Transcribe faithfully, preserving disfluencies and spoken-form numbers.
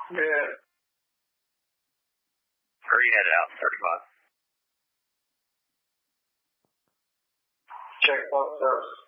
Yeah. Where are you headed out? thirty-five. Checkpoint service.